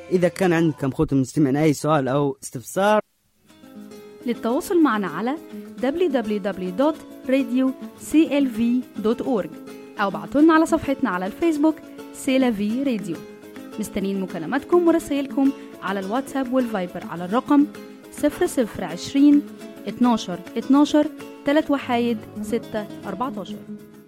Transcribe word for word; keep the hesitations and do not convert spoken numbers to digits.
إذا كان عندكم خوتم المستمعين أي سؤال أو استفسار، للتواصل معنا على دبليو دبليو دبليو دوت راديو سي إل في دوت أورج أو بعتولنا على صفحتنا على الفيسبوك سيلافي راديو. مستنين مكالماتكم ورسائلكم على الواتساب والفايبر على الرقم صفر صفر عشرين اتناشر اتناشر تلات وحايد ستة أربعتاشر.